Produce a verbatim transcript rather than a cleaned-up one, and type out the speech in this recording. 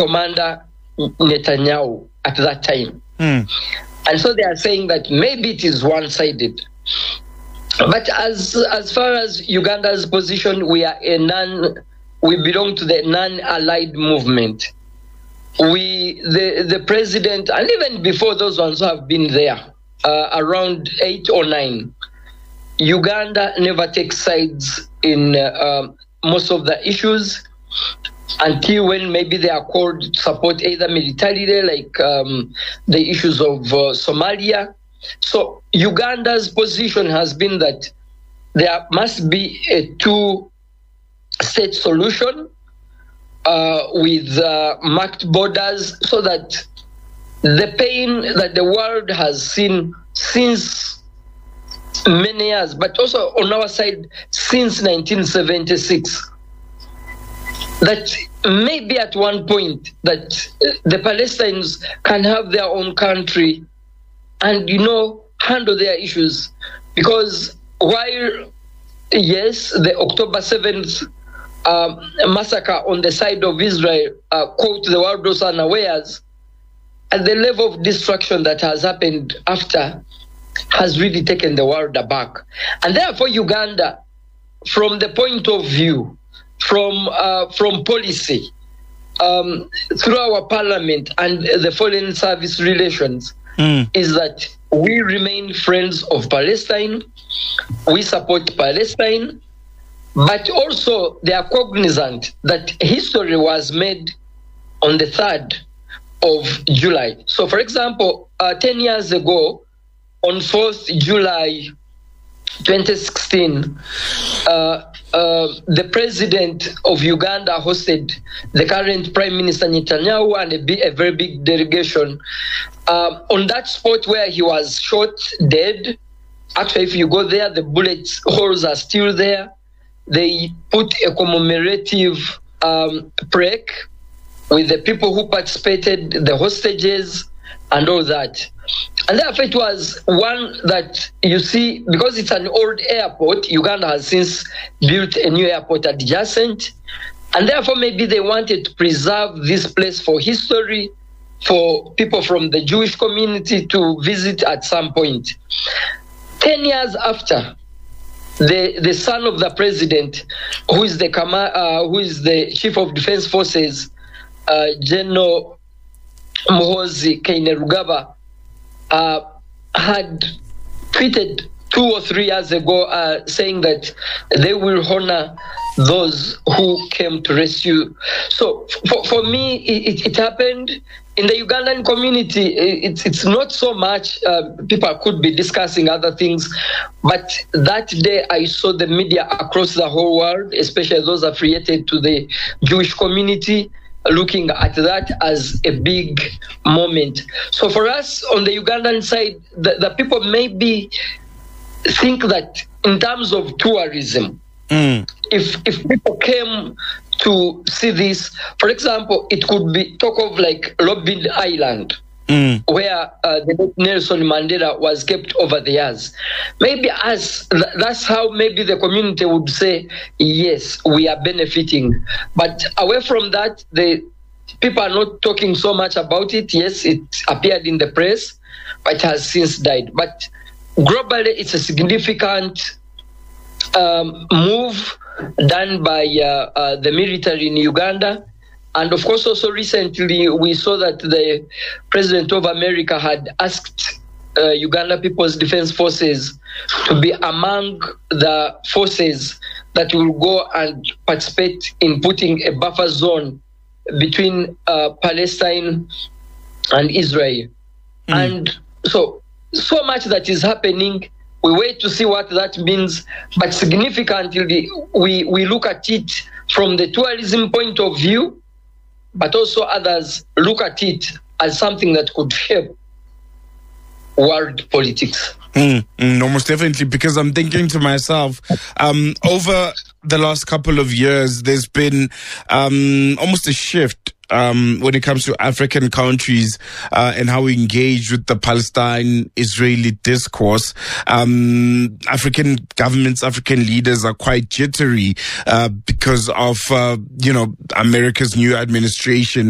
Commander Netanyahu at that time. Mm. And so they are saying that maybe it is one-sided. But as as far as Uganda's position, we are a non, we belong to the non-allied movement. We, the, the president, and even before those ones who have been there, uh, around eight or nine, Uganda never takes sides in uh, um, most of the issues until when maybe they are called to support either militarily, like um, the issues of uh, Somalia. So Uganda's position has been that there must be a two-state solution uh, with uh, marked borders, so that the pain that the world has seen since many years, but also on our side since nineteen seventy-six, that maybe at one point that the Palestinians can have their own country and, you know, handle their issues. Because while, yes, the October seventh um, massacre on the side of Israel uh, caught the world also unawares, at the level of destruction that has happened after has really taken the world aback. And therefore Uganda, from the point of view, from uh, from policy, um, through our parliament and the foreign service relations, mm. is that we remain friends of Palestine, we support Palestine, but also they are cognizant that history was made on the third of July. So, for example, uh, ten years ago, on fourth of July twenty sixteen, uh, uh, the president of Uganda hosted the current Prime Minister Netanyahu and a, big, a very big delegation. Um, on that spot where he was shot dead, actually, if you go there, the bullet holes are still there. They put a commemorative um, plaque with the people who participated, the hostages, and all that. And therefore it was one that, you see, because it's an old airport, Uganda has since built a new airport adjacent, and therefore maybe they wanted to preserve this place for history, for people from the Jewish community to visit at some point. Ten years after, the the son of the president, who is the uh, who is the chief of defense forces, uh, General Muhoozi Kainerugaba, uh, had tweeted two or three years ago uh, saying that they will honor those who came to rescue. So for, for me, it, it happened. In the Ugandan community, it's it's not so much, uh, people could be discussing other things, but that day I saw the media across the whole world, especially those affiliated to the Jewish community, looking at that as a big moment. So for us on the Ugandan side, the, the people maybe think that in terms of tourism, mm. if if people came to see this, for example, it could be talk of like Robben Island, mm. where uh, the Nelson Mandela was kept over the years. Maybe as th- that's how maybe the community would say, yes, we are benefiting. But away from that, the people are not talking so much about it. Yes, it appeared in the press, but it has since died. But globally, it's a significant um, move done by uh, uh, the military in Uganda. And of course, also recently, we saw that the President of America had asked uh, Uganda People's Defense Forces to be among the forces that will go and participate in putting a buffer zone between uh, Palestine and Israel. Mm. And so, so much that is happening. We wait to see what that means, but significantly, we, we look at it from the tourism point of view, but also others look at it as something that could shape world politics. Mm, mm, almost definitely, because I'm thinking to myself, um, over the last couple of years, there's been um, almost a shift Um, when it comes to African countries uh, and how we engage with the Palestine-Israeli discourse. Um, African governments, African leaders are quite jittery uh, because of, uh, you know, America's new administration